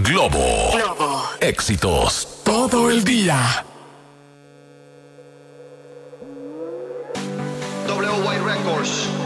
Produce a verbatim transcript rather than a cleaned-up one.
Globo. Globo. Éxitos todo el día. W Y Records.